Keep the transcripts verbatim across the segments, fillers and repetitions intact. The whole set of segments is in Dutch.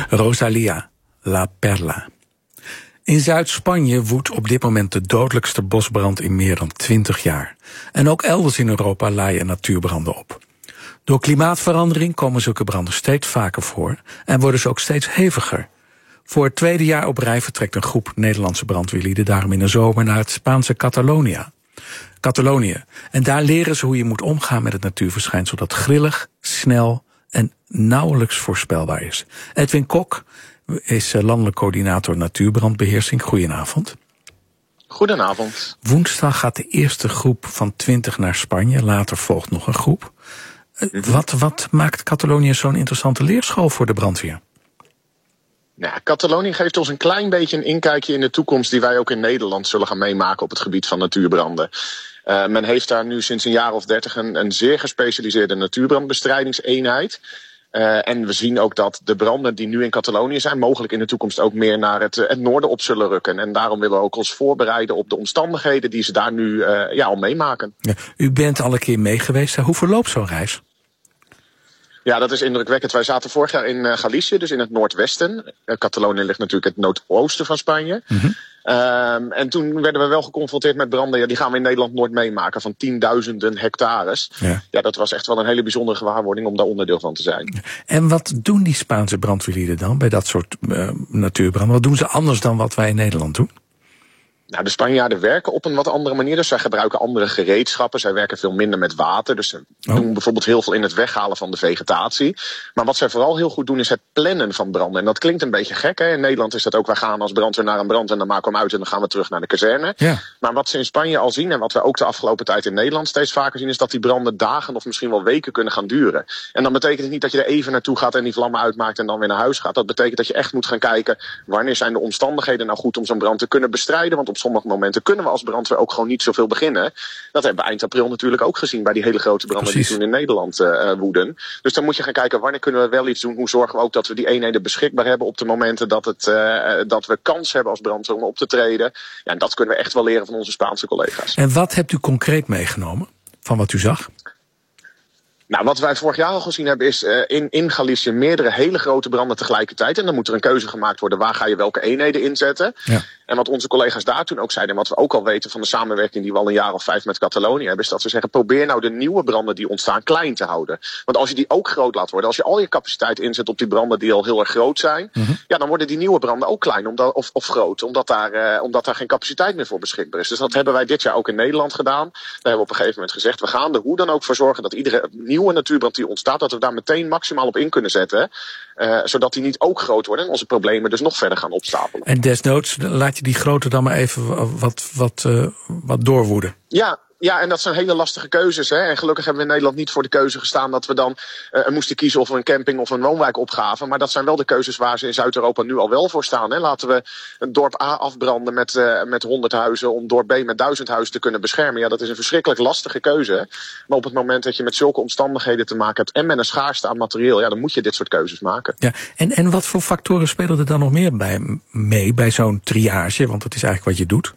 Rosalia, La Perla. In Zuid-Spanje woedt op dit moment de dodelijkste bosbrand in meer dan twintig jaar. En ook elders in Europa laaien natuurbranden op. Door klimaatverandering komen zulke branden steeds vaker voor en worden ze ook steeds heviger. Voor het tweede jaar op rij vertrekt een groep Nederlandse brandweerlieden daarom in de zomer naar het Spaanse Catalonia. Catalonië. En daar leren ze hoe je moet omgaan met het natuurverschijnsel dat grillig, snel en nauwelijks voorspelbaar is. Edwin Kok is landelijk coördinator natuurbrandbeheersing. Goedenavond. Goedenavond. Woensdag gaat de eerste groep van twintig naar Spanje. Later volgt nog een groep. Mm-hmm. Wat, wat maakt Catalonië zo'n interessante leerschool voor de brandweer? Nou, Catalonië geeft ons een klein beetje een inkijkje in de toekomst die wij ook in Nederland zullen gaan meemaken op het gebied van natuurbranden. Uh, men heeft daar nu sinds een jaar of dertig een, een zeer gespecialiseerde natuurbrandbestrijdingseenheid. Uh, en we zien ook dat de branden die nu in Catalonië zijn, mogelijk in de toekomst ook meer naar het, het noorden op zullen rukken. En daarom willen we ook ons voorbereiden op de omstandigheden die ze daar nu uh, ja, al meemaken. Ja, u bent al een keer mee geweest. Hoe verloopt zo'n reis? Ja, dat is indrukwekkend. Wij zaten vorig jaar in uh, Galicië, dus in het noordwesten. Uh, Catalonië ligt natuurlijk het noordoosten van Spanje. Mm-hmm. Um, en toen werden we wel geconfronteerd met branden. Ja, die gaan we in Nederland nooit meemaken, van tienduizenden hectares. Ja. ja, dat was echt wel een hele bijzondere gewaarwording om daar onderdeel van te zijn. En wat doen die Spaanse brandweerlieden dan bij dat soort uh, natuurbranden? Wat doen ze anders dan wat wij in Nederland doen? Nou, de Spanjaarden werken op een wat andere manier. Dus zij gebruiken andere gereedschappen. Zij werken veel minder met water. Dus ze oh. doen bijvoorbeeld heel veel in het weghalen van de vegetatie. Maar wat zij vooral heel goed doen is het plannen van branden. En dat klinkt een beetje gek, hè? In Nederland is dat ook, wij gaan als brandweer naar een brand en dan maken we hem uit en dan gaan we terug naar de kazerne. Ja. Maar wat ze in Spanje al zien en wat we ook de afgelopen tijd in Nederland steeds vaker zien, is dat die branden dagen of misschien wel weken kunnen gaan duren. En dan betekent het niet dat je er even naartoe gaat en die vlammen uitmaakt en dan weer naar huis gaat. Dat betekent dat je echt moet gaan kijken, wanneer zijn de omstandigheden nou goed om zo'n brand te kunnen bestrijden. Want op sommige momenten kunnen we als brandweer ook gewoon niet zoveel beginnen. Dat hebben we eind april natuurlijk ook gezien bij die hele grote branden Precies. die toen in Nederland uh, woeden. Dus dan moet je gaan kijken, wanneer kunnen we wel iets doen? Hoe zorgen we ook dat we die eenheden beschikbaar hebben op de momenten dat, het, uh, dat we kans hebben als brandweer om op te treden. Ja, en dat kunnen we echt wel leren van onze Spaanse collega's. En wat hebt u concreet meegenomen van wat u zag? Nou, wat wij vorig jaar al gezien hebben is uh, in, in Galicië meerdere hele grote branden tegelijkertijd. En dan moet er een keuze gemaakt worden, waar ga je welke eenheden inzetten? Ja. En wat onze collega's daar toen ook zeiden, en wat we ook al weten van de samenwerking die we al een jaar of vijf met Catalonië hebben, is dat ze zeggen, probeer nou de nieuwe branden die ontstaan klein te houden. Want als je die ook groot laat worden, als je al je capaciteit inzet op die branden die al heel erg groot zijn, mm-hmm. ja, dan worden die nieuwe branden ook klein omdat, of, of groot, omdat daar, uh, omdat daar geen capaciteit meer voor beschikbaar is. Dus dat hebben wij dit jaar ook in Nederland gedaan. Daar hebben we op een gegeven moment gezegd, we gaan er hoe dan ook voor zorgen dat iedere nieuwe natuurbrand die ontstaat, dat we daar meteen maximaal op in kunnen zetten. Uh, zodat die niet ook groot worden en onze problemen dus nog verder gaan opstapelen. En desnoods laat je die grote dan maar even wat, wat, uh, wat doorwoeden. Ja. Ja, en dat zijn hele lastige keuzes. Hè? En gelukkig hebben we in Nederland niet voor de keuze gestaan dat we dan uh, moesten kiezen of we een camping of een woonwijk opgaven. Maar dat zijn wel de keuzes waar ze in Zuid-Europa nu al wel voor staan. Hè? Laten we een dorp A afbranden met, uh, met honderd huizen om dorp B met duizend huizen te kunnen beschermen. Ja, dat is een verschrikkelijk lastige keuze. Maar op het moment dat je met zulke omstandigheden te maken hebt en met een schaarste aan materieel, ja, dan moet je dit soort keuzes maken. Ja, en, en wat voor factoren spelen er dan nog meer bij, mee bij zo'n triage? Want dat is eigenlijk wat je doet.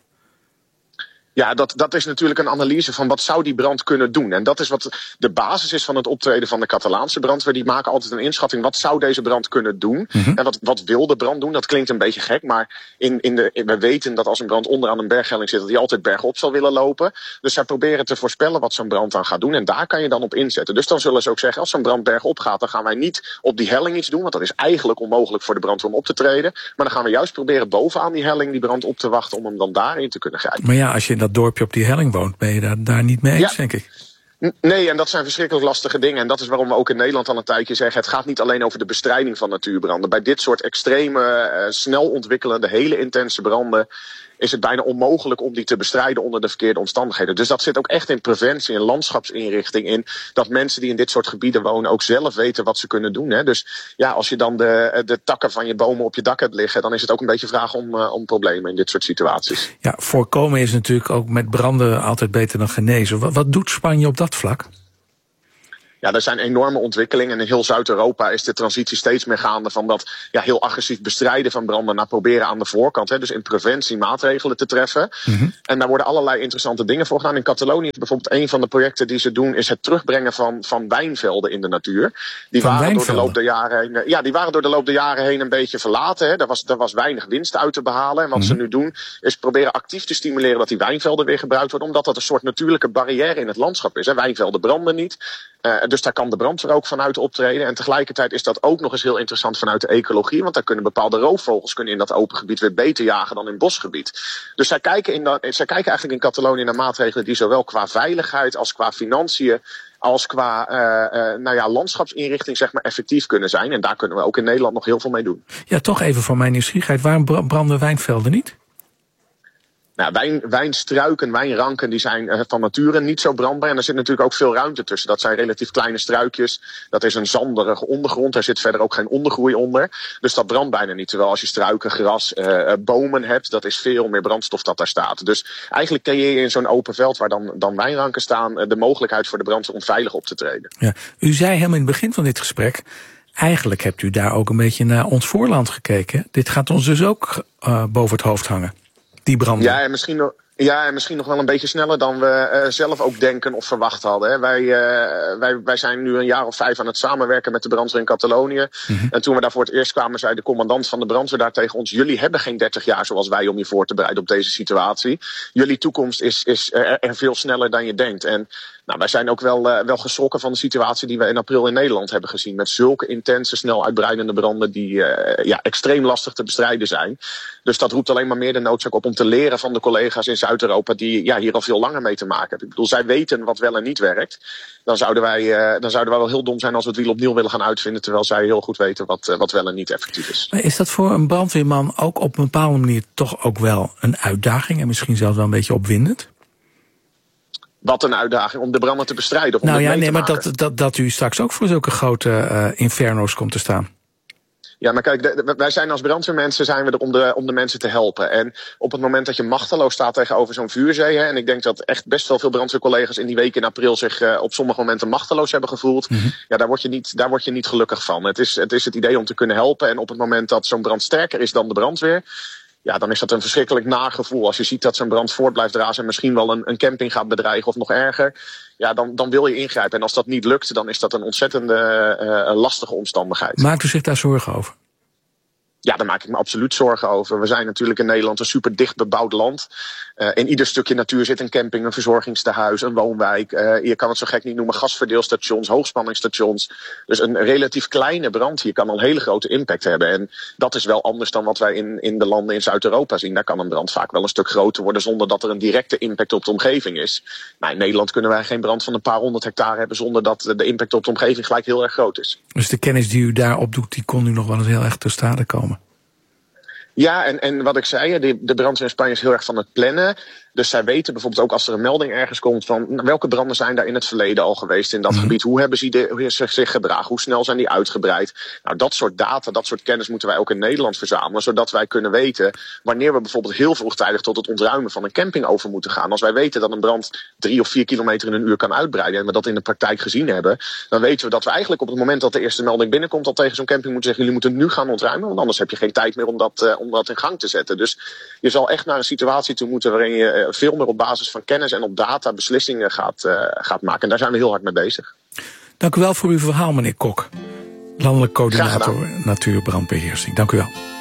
Ja, dat, dat is natuurlijk een analyse van wat zou die brand kunnen doen. En dat is wat de basis is van het optreden van de Catalaanse brandweer. Die maken altijd een inschatting, wat zou deze brand kunnen doen? Mm-hmm. En wat, wat wil de brand doen? Dat klinkt een beetje gek, maar in, in de, in, we weten dat als een brand onderaan een berghelling zit, dat die altijd bergop zal willen lopen. Dus zij proberen te voorspellen wat zo'n brand dan gaat doen. En daar kan je dan op inzetten. Dus dan zullen ze ook zeggen, als zo'n brand bergop gaat, dan gaan wij niet op die helling iets doen. Want dat is eigenlijk onmogelijk voor de brandweer om op te treden. Maar dan gaan we juist proberen bovenaan die helling die brand op te wachten om hem dan daarin te kunnen grijpen. Maar ja, als je dat dorpje op die helling woont, ben je daar, daar niet mee eens, ja. denk ik. Nee, en dat zijn verschrikkelijk lastige dingen. En dat is waarom we ook in Nederland al een tijdje zeggen, het gaat niet alleen over de bestrijding van natuurbranden. Bij dit soort extreme, uh, snel ontwikkelende, hele intense branden is het bijna onmogelijk om die te bestrijden onder de verkeerde omstandigheden. Dus dat zit ook echt in preventie, in landschapsinrichting, in dat mensen die in dit soort gebieden wonen ook zelf weten wat ze kunnen doen. Hè. Dus ja, als je dan de, de takken van je bomen op je dak hebt liggen, dan is het ook een beetje vraag om, uh, om problemen in dit soort situaties. Ja, voorkomen is natuurlijk ook met branden altijd beter dan genezen. Wat, wat doet Spanje op dat vlak? Ja, er zijn enorme ontwikkelingen. En in heel Zuid-Europa is de transitie steeds meer gaande van dat ja, heel agressief bestrijden van branden naar proberen aan de voorkant. Hè, dus in preventie maatregelen te treffen. Mm-hmm. En daar worden allerlei interessante dingen voor gedaan. In Catalonië is bijvoorbeeld een van de projecten die ze doen is het terugbrengen van, van wijnvelden in de natuur. Die van waren, door de, loop der jaren heen, ja, die waren door de loop der jaren heen een beetje verlaten. Hè. Daar, was, daar was weinig winst uit te behalen. En wat mm-hmm. ze nu doen is proberen actief te stimuleren dat die wijnvelden weer gebruikt worden. Omdat dat een soort natuurlijke barrière in het landschap is. Hè. Wijnvelden branden niet. Uh, dus daar kan de brandweer ook vanuit optreden. En tegelijkertijd is dat ook nog eens heel interessant vanuit de ecologie. Want daar kunnen bepaalde roofvogels kunnen in dat open gebied weer beter jagen dan in bosgebied. Dus zij kijken, in dat, zij kijken eigenlijk in Catalonië naar maatregelen die zowel qua veiligheid als qua financiën als qua uh, uh, nou ja, landschapsinrichting zeg maar effectief kunnen zijn. En daar kunnen we ook in Nederland nog heel veel mee doen. Ja, toch even voor mijn nieuwsgierigheid. Waarom branden wijnvelden niet? Nou, wijn, wijnstruiken, wijnranken, die zijn uh, van nature niet zo brandbaar. En er zit natuurlijk ook veel ruimte tussen. Dat zijn relatief kleine struikjes. Dat is een zanderige ondergrond. Er zit verder ook geen ondergroei onder. Dus dat brandt bijna niet. Terwijl als je struiken, gras, uh, bomen hebt, dat is veel meer brandstof dat daar staat. Dus eigenlijk creëer je in zo'n open veld waar dan, dan wijnranken staan uh, de mogelijkheid voor de brandweer om veilig op te treden. Ja, u zei helemaal in het begin van dit gesprek, eigenlijk hebt u daar ook een beetje naar ons voorland gekeken. Dit gaat ons dus ook uh, boven het hoofd hangen. Die branden. Ja, en misschien nog, ja, en misschien nog wel een beetje sneller dan we uh, zelf ook denken of verwacht hadden. Hè. Wij, uh, wij, wij zijn nu een jaar of vijf aan het samenwerken met de brandweer in Catalonië. Mm-hmm. En toen we daar voor het eerst kwamen, zei de commandant van de brandweer daar tegen ons: jullie hebben geen dertig jaar zoals wij om je voor te bereiden op deze situatie. Jullie toekomst is, is er, er veel sneller dan je denkt. En nou, wij zijn ook wel, uh, wel geschrokken van de situatie die we in april in Nederland hebben gezien. Met zulke intense, snel uitbreidende branden die uh, ja, extreem lastig te bestrijden zijn. Dus dat roept alleen maar meer de noodzaak op om te leren van de collega's in Zuid-Europa die ja, hier al veel langer mee te maken hebben. Ik bedoel, zij weten wat wel en niet werkt. Dan zouden wij, uh, dan zouden wij wel heel dom zijn als we het wiel opnieuw willen gaan uitvinden, terwijl zij heel goed weten wat, uh, wat wel en niet effectief is. Maar is dat voor een brandweerman ook op een bepaalde manier toch ook wel een uitdaging en misschien zelfs wel een beetje opwindend? Wat een uitdaging om de branden te bestrijden. Of om nou ja, mee nee, te maar maken. dat, dat, dat u straks ook voor zulke grote uh, inferno's komt te staan. Ja, maar kijk, de, de, wij zijn als brandweermensen zijn we er om de, om de mensen te helpen. En op het moment dat je machteloos staat tegenover zo'n vuurzee, hè, en ik denk dat echt best wel veel brandweercollega's in die weken in april zich uh, op sommige momenten machteloos hebben gevoeld. Mm-hmm. Ja, daar word je niet, daar word je niet gelukkig van. Het is, het is het idee om te kunnen helpen. En op het moment dat zo'n brand sterker is dan de brandweer, ja, dan is dat een verschrikkelijk nagevoel. Als je ziet dat zo'n brand voort blijft razen en misschien wel een, een camping gaat bedreigen of nog erger, ja, dan, dan wil je ingrijpen. En als dat niet lukt, dan is dat een ontzettende uh, lastige omstandigheid. Maakt u zich daar zorgen over? Ja, daar maak ik me absoluut zorgen over. We zijn natuurlijk in Nederland een super dicht bebouwd land. Uh, in ieder stukje natuur zit een camping, een verzorgingstehuis, een woonwijk. Uh, je kan het zo gek niet noemen, gasverdeelstations, hoogspanningsstations. Dus een relatief kleine brand hier kan al een hele grote impact hebben. En dat is wel anders dan wat wij in, in de landen in Zuid-Europa zien. Daar kan een brand vaak wel een stuk groter worden zonder dat er een directe impact op de omgeving is. Nou, in Nederland kunnen wij geen brand van een paar honderd hectare hebben zonder dat de impact op de omgeving gelijk heel erg groot is. Dus de kennis die u daar opdoet, die kon u nog wel eens heel erg te stade komen? Ja, en, en wat ik zei, de, de brandweer in Spanje is heel erg van het plannen. Dus zij weten bijvoorbeeld ook als er een melding ergens komt van nou, welke branden zijn daar in het verleden al geweest in dat mm-hmm. gebied. Hoe hebben ze de, hoe zich, zich gedragen? Hoe snel zijn die uitgebreid? Nou, dat soort data, dat soort kennis moeten wij ook in Nederland verzamelen. Zodat wij kunnen weten wanneer we bijvoorbeeld heel vroegtijdig tot het ontruimen van een camping over moeten gaan. Als wij weten dat een brand drie of vier kilometer in een uur kan uitbreiden en we dat in de praktijk gezien hebben, dan weten we dat we eigenlijk op het moment dat de eerste melding binnenkomt al tegen zo'n camping moeten zeggen, jullie moeten nu gaan ontruimen, want anders heb je geen tijd meer om dat, uh, om dat in gang te zetten. Dus je zal echt naar een situatie toe moeten waarin je veel meer op basis van kennis en op data beslissingen gaat, uh, gaat maken. En daar zijn we heel hard mee bezig. Dank u wel voor uw verhaal, meneer Kok. Landelijk coördinator natuurbrandbeheersing. Dank u wel.